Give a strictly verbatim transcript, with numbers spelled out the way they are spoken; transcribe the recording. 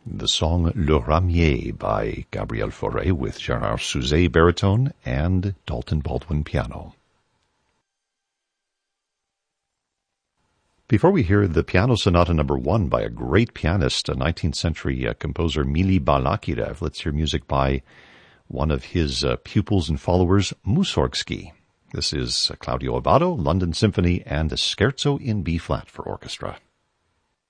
The song Le Ramier by Gabriel Fauré with Gérard Souzet baritone and Dalton Baldwin piano. Before we hear the Piano Sonata number one by a great pianist, a nineteenth century uh, composer Mili Balakirev, let's hear music by one of his uh, pupils and followers, Mussorgsky. This is uh, Claudio Abbado, London Symphony, and a Scherzo in B-flat for orchestra.